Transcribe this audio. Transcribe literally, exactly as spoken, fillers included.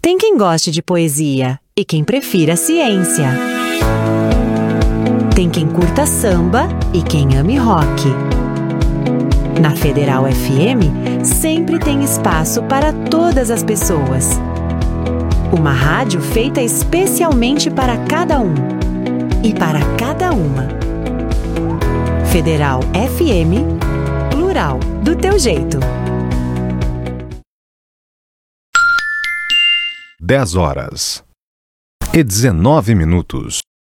Tem quem goste de poesia e quem prefira ciência. Tem quem curta samba e quem ame rock. Na Federal F M, sempre tem espaço para todas as pessoas. Uma rádio feita especialmente para cada um e para cada uma. Federal F M, plural, do teu jeito. dez horas e dezenove minutos.